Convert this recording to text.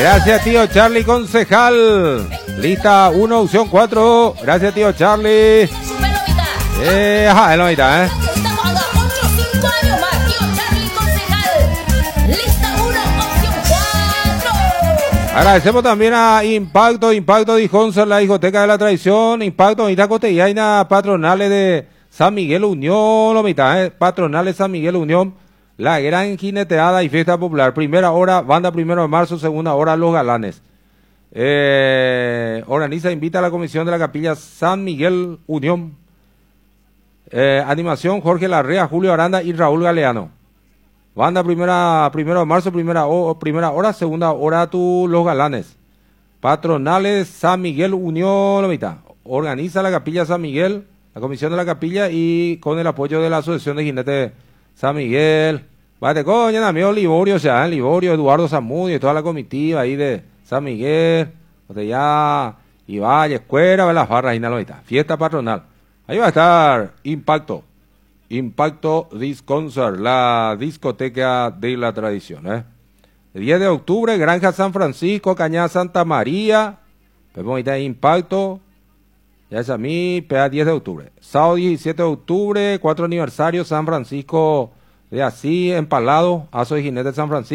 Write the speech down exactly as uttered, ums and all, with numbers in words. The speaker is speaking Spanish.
Gracias, tío Charlie Concejal. Lista uno, opción cuatro. Gracias, tío Charlie. Eh, ajá, es la mitad, ¿eh? Estamos a otros cinco años más, tío Charlie Concejal. Lista uno, opción cuatro. Agradecemos también a Impacto, Impacto Dijonza, la discoteca de la tradición. Impacto, mitad cotidiana, patronales de San Miguel Unión, la mitad, ¿eh? Patronales San Miguel Unión. La gran jineteada y fiesta popular. Primera hora, banda primero de marzo, segunda hora, Los Galanes. Eh, organiza, invita a la comisión de la capilla San Miguel Unión. Eh, animación, Jorge Larrea, Julio Aranda y Raúl Galeano. Banda primera, primero de marzo, primera, o, primera hora, segunda hora, tú, Los Galanes. Patronales San Miguel Unión, la mitad. Organiza la capilla San Miguel, la comisión de la capilla y con el apoyo de la Asociación de Jinetes San Miguel. Vate coña, amigo Liborio, o sea, Liborio, Eduardo Zamudio y toda la comitiva ahí de San Miguel, donde ya Ivalle, Escuera, las barras y nada, fiesta patronal. Ahí va a estar Impacto, Impacto Disc Concert, la discoteca de la tradición, ¿eh? El diez de octubre, Granja San Francisco, Cañada Santa María, vemos ahí está Impacto, ya es a mí, P A diez de octubre. Sábado diecisiete de octubre, cuatro aniversario, San Francisco de Asís, Empalado, Aso de Jinete de San Francisco.